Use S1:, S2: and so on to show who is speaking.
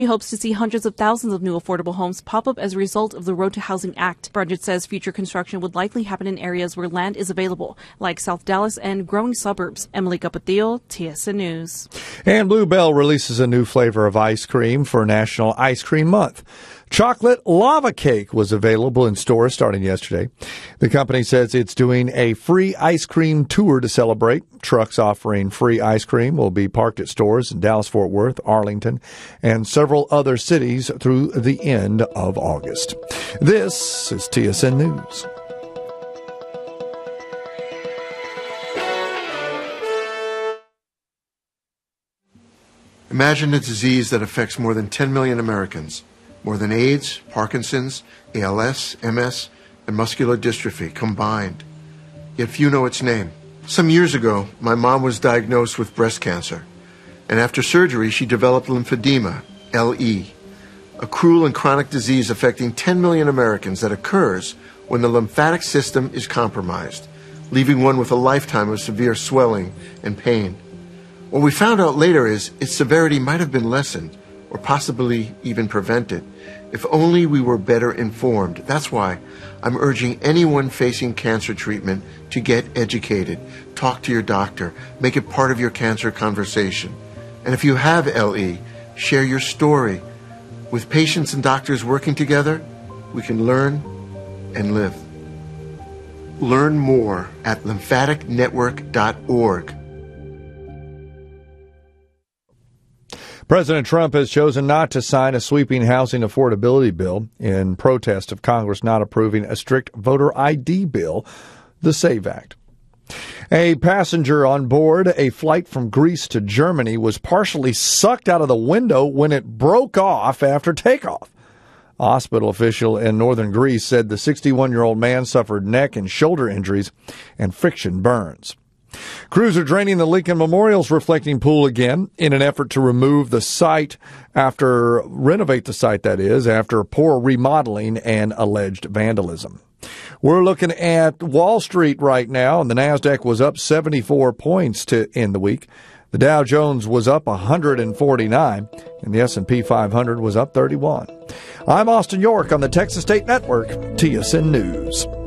S1: He hopes to see hundreds of thousands of new affordable homes pop up as a result of the Road to Housing Act. Budget says future construction would likely happen in areas where land is available, like South Dallas and growing suburbs. Emily Capatillo, TSN News.
S2: And Blue Bell releases a new flavor of ice cream for National Ice Cream Month. Chocolate lava cake was available in stores starting yesterday. The company says it's doing a free ice cream tour to celebrate. Trucks offering free ice cream will be parked at stores in Dallas-Fort Worth, Arlington, and several other cities through the end of August. This is TSN News.
S3: Imagine a disease that affects more than 10 million Americans. More than AIDS, Parkinson's, ALS, MS, and muscular dystrophy combined. Yet few know its name. Some years ago, my mom was diagnosed with breast cancer. And after surgery, she developed lymphedema, LE, a cruel and chronic disease affecting 10 million Americans that occurs when the lymphatic system is compromised, leaving one with a lifetime of severe swelling and pain. What we found out later is its severity might have been lessened, or possibly even prevented, if only we were better informed. That's why I'm urging anyone facing cancer treatment to get educated. Talk to your doctor. Make it part of your cancer conversation. And if you have LE, share your story. With patients and doctors working together, we can learn and live. Learn more at lymphaticnetwork.org.
S2: President Trump has chosen not to sign a sweeping housing affordability bill in protest of Congress not approving a strict voter ID bill, the SAVE Act. A passenger on board a flight from Greece to Germany was partially sucked out of the window when it broke off after takeoff. A hospital official in northern Greece said the 61-year-old man suffered neck and shoulder injuries and friction burns. Crews are draining the Lincoln Memorial's reflecting pool again in an effort to renovate the site, after poor remodeling and alleged vandalism. We're looking at Wall Street right now, and the Nasdaq was up 74 points to end the week. The Dow Jones was up 149, and the S&P 500 was up 31. I'm Austin York on the Texas State Network, TSN News.